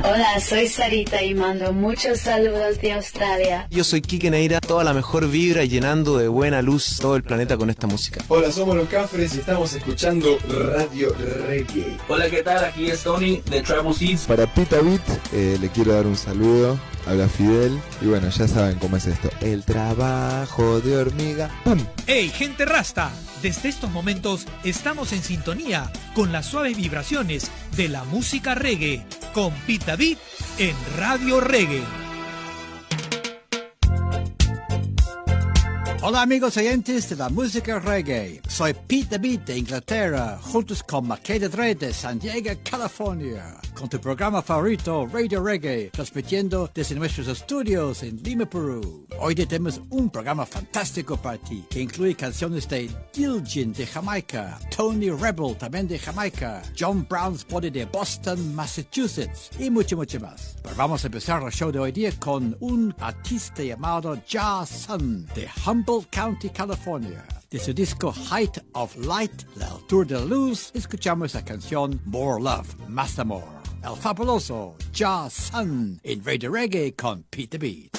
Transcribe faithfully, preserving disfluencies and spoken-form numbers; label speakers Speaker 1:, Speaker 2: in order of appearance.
Speaker 1: Hola, soy Sarita y mando muchos saludos de Australia.
Speaker 2: Yo soy Quique Neira, toda la mejor vibra y llenando de buena luz todo el planeta con esta música.
Speaker 3: Hola, somos los Cafres y estamos escuchando Radio Reggae.
Speaker 4: Hola, ¿qué tal? Aquí es Tony de Tribal Seeds.
Speaker 5: Para Pita Beat eh, le quiero dar un saludo. Habla Fidel. Y bueno, ya saben cómo es esto. El trabajo de hormiga. ¡Pum!
Speaker 6: ¡Hey, gente rasta! Desde estos momentos estamos en sintonía con las suaves vibraciones de la música reggae con Pita Beat en Radio Reggae.
Speaker 7: Hola amigos oyentes de la música reggae, soy Pete Beat de Inglaterra, juntos con Makeda Dre de San Diego, California, con tu programa favorito Radio Reggae, transmitiendo desde nuestros estudios en Lima, Perú. Hoy tenemos un programa fantástico para ti, que incluye canciones de Gilgin de Jamaica, Tony Rebel también de Jamaica, John Brown's Body de Boston, Massachusetts, y mucho, mucho más. Pero vamos a empezar el show de hoy día con un artista llamado Jah Sun de Humboldt County, California. De su disco Height of Light, el Tour de la Luz, escuchamos la canción More Love, Más Amor. El fabuloso Jah Sun en Radio Reggae con Pete Beat.